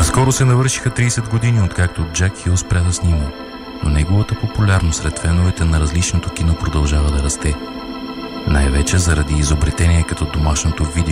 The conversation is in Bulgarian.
Наскоро се навършиха 30 години, откакто Джак Хил спря да снима, но неговата популярност сред феновете на различното кино продължава да расте. Най-вече заради изобретения като домашното видео